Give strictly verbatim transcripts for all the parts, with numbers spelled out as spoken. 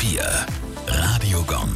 vier. Radio Gong.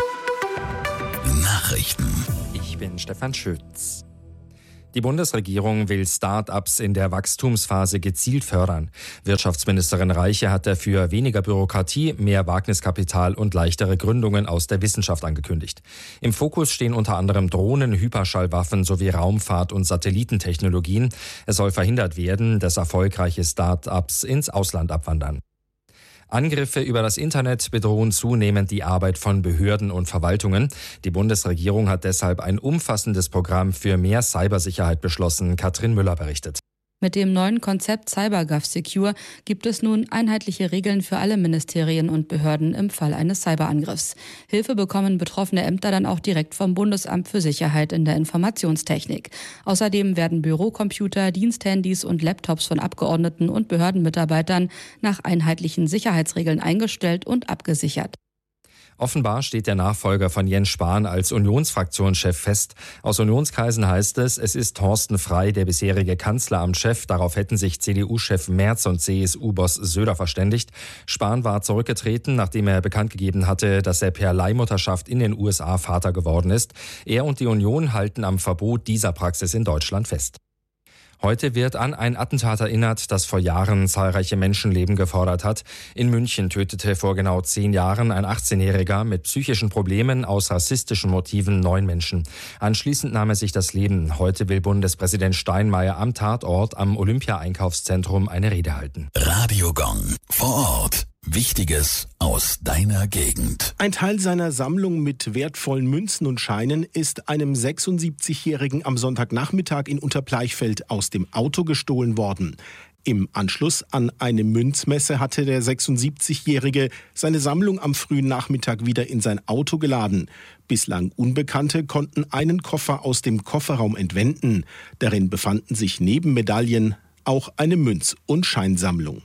Nachrichten. Ich bin Stefan Schütz. Die Bundesregierung will Start-ups in der Wachstumsphase gezielt fördern. Wirtschaftsministerin Reiche hat dafür weniger Bürokratie, mehr Wagniskapital und leichtere Gründungen aus der Wissenschaft angekündigt. Im Fokus stehen unter anderem Drohnen, Hyperschallwaffen sowie Raumfahrt- und Satellitentechnologien. Es soll verhindert werden, dass erfolgreiche Start-ups ins Ausland abwandern. Angriffe über das Internet bedrohen zunehmend die Arbeit von Behörden und Verwaltungen. Die Bundesregierung hat deshalb ein umfassendes Programm für mehr Cybersicherheit beschlossen. Katrin Müller berichtet. Mit dem neuen Konzept CyberGovSecure gibt es nun einheitliche Regeln für alle Ministerien und Behörden im Fall eines Cyberangriffs. Hilfe bekommen betroffene Ämter dann auch direkt vom Bundesamt für Sicherheit in der Informationstechnik. Außerdem werden Bürocomputer, Diensthandys und Laptops von Abgeordneten und Behördenmitarbeitern nach einheitlichen Sicherheitsregeln eingestellt und abgesichert. Offenbar steht der Nachfolger von Jens Spahn als Unionsfraktionschef fest. Aus Unionskreisen heißt es, es ist Thorsten Frey, der bisherige Kanzleramtschef. Darauf hätten sich C D U-Chef Merz und C S U-Boss Söder verständigt. Spahn war zurückgetreten, nachdem er bekannt gegeben hatte, dass er per Leihmutterschaft in den U S A Vater geworden ist. Er und die Union halten am Verbot dieser Praxis in Deutschland fest. Heute wird an ein Attentat erinnert, das vor Jahren zahlreiche Menschenleben gefordert hat. In München tötete vor genau zehn Jahren ein achtzehnjähriger mit psychischen Problemen aus rassistischen Motiven neun Menschen. Anschließend nahm er sich das Leben. Heute will Bundespräsident Steinmeier am Tatort am Olympia-Einkaufszentrum eine Rede halten. Radio Gong. Vor Ort. Wichtiges aus deiner Gegend. Ein Teil seiner Sammlung mit wertvollen Münzen und Scheinen ist einem sechsundsiebzigjährigen am Sonntagnachmittag in Unterbleichfeld aus dem Auto gestohlen worden. Im Anschluss an eine Münzmesse hatte der sechsundsiebzigjährige seine Sammlung am frühen Nachmittag wieder in sein Auto geladen. Bislang Unbekannte konnten einen Koffer aus dem Kofferraum entwenden. Darin befanden sich neben Medaillen auch eine Münz- und Scheinsammlung.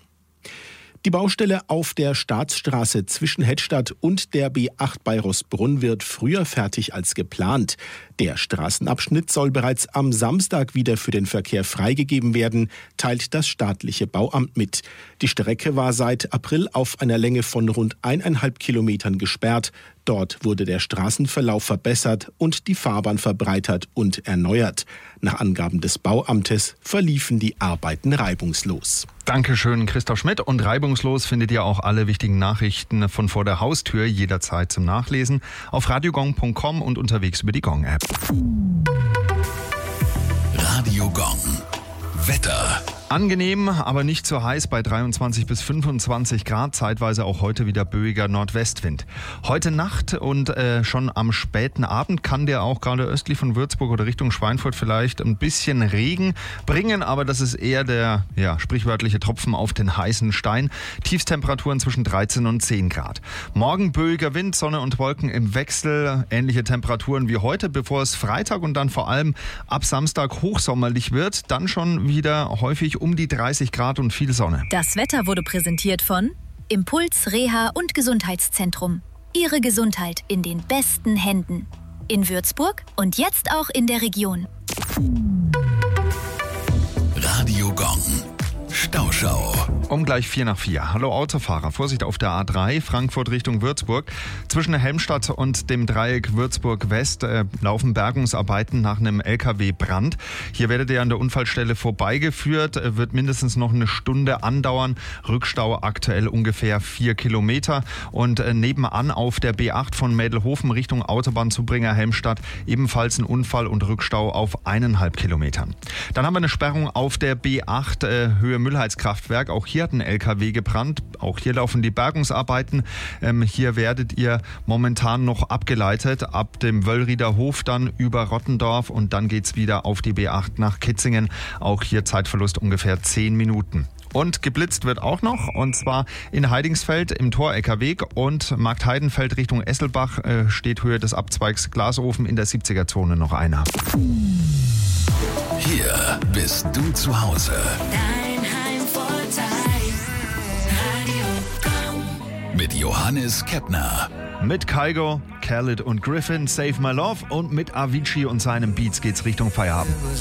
Die Baustelle auf der Staatsstraße zwischen Hettstadt und der B acht bei Roßbrunn wird früher fertig als geplant. Der Straßenabschnitt soll bereits am Samstag wieder für den Verkehr freigegeben werden, teilt das staatliche Bauamt mit. Die Strecke war seit April auf einer Länge von rund eineinhalb Kilometern gesperrt. Dort wurde der Straßenverlauf verbessert und die Fahrbahn verbreitert und erneuert. Nach Angaben des Bauamtes verliefen die Arbeiten reibungslos. Dankeschön, Christoph Schmidt. Und reibungslos findet ihr auch alle wichtigen Nachrichten von vor der Haustür jederzeit zum Nachlesen auf radiogong punkt com und unterwegs über die Gong-App. Radio Gong. Wetter. Angenehm, aber nicht so heiß bei dreiundzwanzig bis fünfundzwanzig Grad, zeitweise auch heute wieder böiger Nordwestwind. Heute Nacht und äh, schon am späten Abend kann der auch gerade östlich von Würzburg oder Richtung Schweinfurt vielleicht ein bisschen Regen bringen, aber das ist eher der ja, sprichwörtliche Tropfen auf den heißen Stein. Tiefstemperaturen zwischen dreizehn und zehn Grad. Morgen böiger Wind, Sonne und Wolken im Wechsel, ähnliche Temperaturen wie heute, bevor es Freitag und dann vor allem ab Samstag hochsommerlich wird, dann schon wieder häufig um die dreißig Grad und viel Sonne. Das Wetter wurde präsentiert von Impuls Reha und Gesundheitszentrum. Ihre Gesundheit in den besten Händen. In Würzburg und jetzt auch in der Region. Radio Gong. Stauschau. Um gleich vier nach vier. Hallo Autofahrer, Vorsicht auf der A drei, Frankfurt Richtung Würzburg. Zwischen Helmstadt und dem Dreieck Würzburg-West äh, laufen Bergungsarbeiten nach einem L K W-Brand. Hier werdet ihr an der Unfallstelle vorbeigeführt, äh, wird mindestens noch eine Stunde andauern. Rückstau aktuell ungefähr vier Kilometer. Und äh, nebenan auf der B acht von Mädelhofen Richtung Autobahnzubringer Helmstadt ebenfalls ein Unfall und Rückstau auf eineinhalb Kilometern. Dann haben wir eine Sperrung auf der B acht äh, Höhe Müllheizkraftwerk. Auch hier hat ein L K W gebrannt. Auch hier laufen die Bergungsarbeiten. Ähm, hier werdet ihr momentan noch abgeleitet ab dem Wöllrieder Hof dann über Rottendorf und dann geht's wieder auf die B acht nach Kitzingen. Auch hier Zeitverlust ungefähr zehn Minuten. Und geblitzt wird auch noch, und zwar in Heidingsfeld im Tor-Eckerweg und Marktheidenfeld Richtung Esselbach äh, steht Höhe des Abzweigs Glasofen in der siebziger-Zone noch einer. Hier bist du zu Hause. Mit Johannes Keppner. Mit Kygo, Khaled und Griffin, Save My Love und mit Avicii und seinem Beats geht's Richtung Feierabend.